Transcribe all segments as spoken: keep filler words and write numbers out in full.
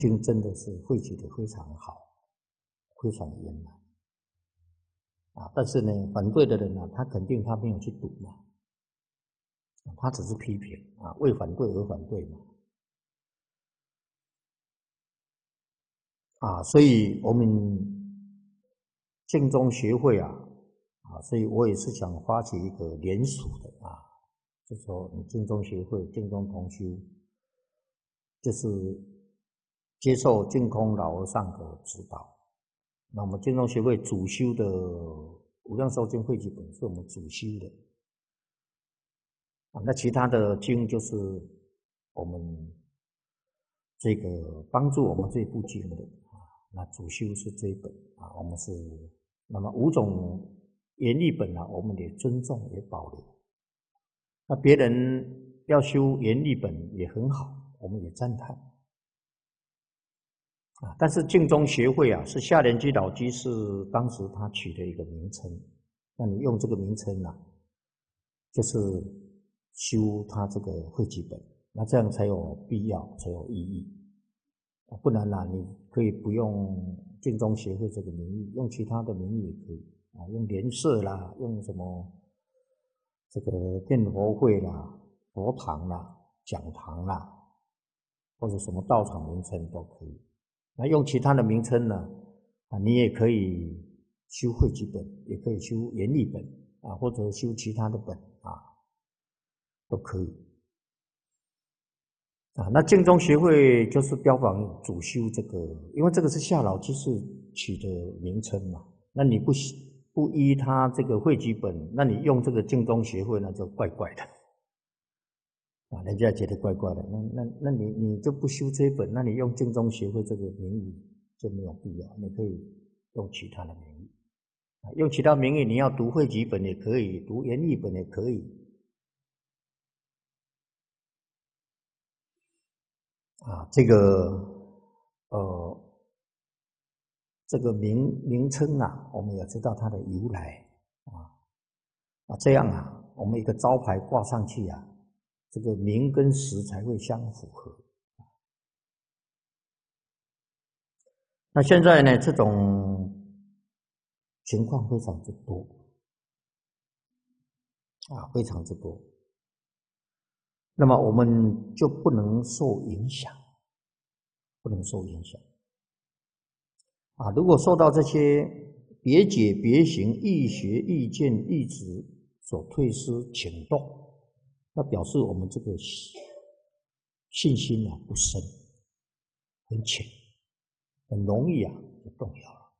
经真的是汇集的非常好，非常圆满啊。但是呢，反对的人呢、啊，他肯定他没有去读嘛，他只是批评啊，为反对而反对嘛。啊，所以我们净宗学会啊，啊，所以我也是想发起一个联署的啊，就是说净宗学会、净宗同修，就是接受净空老和尚的指导。那我们净宗学会主修的无量寿经汇集本是我们主修的啊，那其他的经就是我们这个帮助我们这部经的啊，那主修是这一本啊，我们是那么五种原译本啊，我们也尊重也保留。那别人要修原译本也很好，我们也赞叹啊。但是净宗学会啊，是下莲居老居士当时他取的一个名称，那你用这个名称啊，就是修他这个汇集本，那这样才有必要，才有意义。不然啦、啊，你可以不用净宗协会这个名义，用其他的名义也可以啊，用莲社啦，用什么这个电佛会啦、佛堂啦、讲堂啦，或者什么道场名称都可以。那用其他的名称呢，啊，你也可以修汇集本，也可以修原译本啊，或者修其他的本啊，都可以。啊，那净宗学会就是标榜主修这个，因为这个是夏老居士取的名称嘛。那你不不依他这个汇集本，那你用这个净宗学会，那就怪怪的啊，人家觉得怪怪的。那那那你你就不修这一本，那你用净宗学会这个名义就没有必要，你可以用其他的名义啊，用其他名义，你要读汇集本也可以，读原译本也可以。啊，这个呃，这个名名称啊，我们也知道它的由来啊啊，这样啊，我们一个招牌挂上去啊，这个名跟实才会相符合。那现在呢，这种情况非常之多啊，非常之多。那么我们就不能受影响，不能受影响。啊，如果受到这些别解别行、易学易见易执所退失请动，那表示我们这个信心啊不深，很浅，很容易啊就动摇了。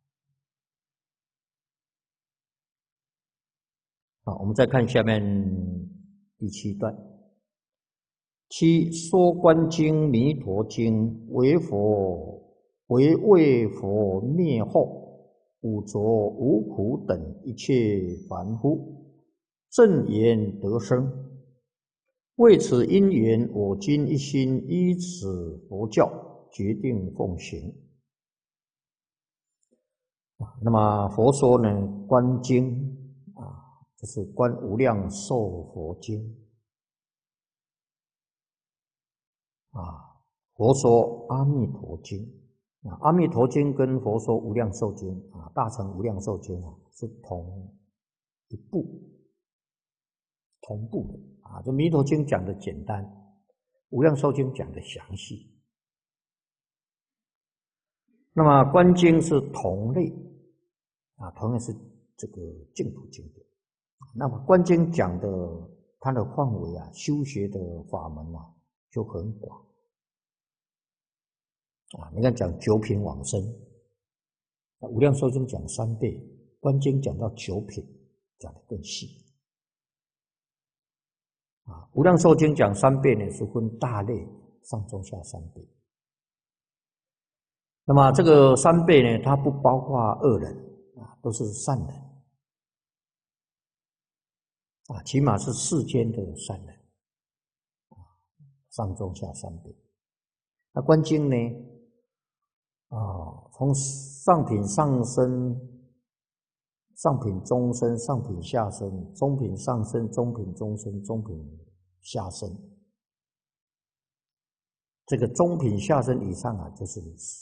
好，我们再看下面第七段。七说观经、弥陀经为佛为为佛灭后，五浊五苦等一切凡夫正言得生。为此因缘，我今一心依此佛教，决定奉行。那么佛说呢，观经啊，就是《观无量寿佛经》啊。佛说《阿弥陀经》啊，《阿弥陀经》跟佛说《无量寿经》啊，《大乘无量寿经》啊，是同一部、同步的啊。这《弥陀经》讲的简单，《无量寿经》讲的详细。那么《观经》是同类啊，同样是这个净土经典。那么《观经》讲的它的范围啊，修学的法门啊，就很广啊。你看讲九品往生，无量寿经讲三倍，观经讲到九品，讲得更细啊。无量寿经讲三倍呢，是分大类，上中下三倍。那么这个三倍呢，它不包括恶人啊，都是善人啊，起码是世间的善人啊，上中下三倍。那观经呢？啊，从上品上生、上品中生、上品下生、中品上生、中品中生、中品下生， 这个中品下生以上啊，就是